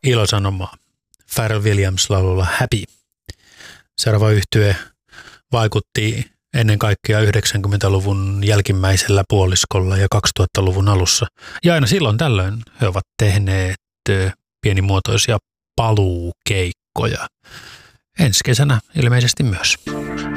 ilosanomaa Pharrell Williams laululla Happy. Seuraava yhtye vaikutti ennen kaikkea 90-luvun jälkimmäisellä puoliskolla ja 2000-luvun alussa. Ja aina silloin tällöin he ovat tehneet pienimuotoisia paluukeikkoja. Ensi kesänä ilmeisesti myös.